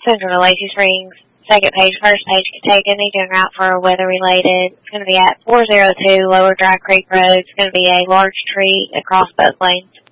Central to Lacey Springs. Second page, first page, Katega, en route for weather-related. It's going to be at 402 Lower Dry Creek Road. It's going to be a large tree across both lanes.